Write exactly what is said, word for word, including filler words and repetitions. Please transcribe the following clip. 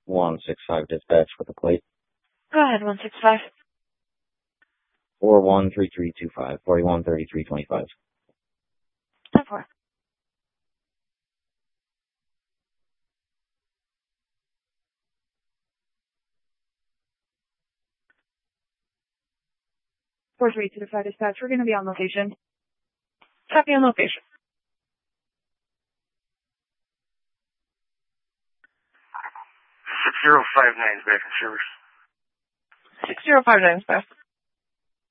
one six five dispatch with a plate. Go ahead, one six five. four one three three two five, forty-one thirty-three twenty-five. ten four. four three two five dispatch. We're going to be on location. Copy on location. six zero five nine is back in service. six zero five nine is back.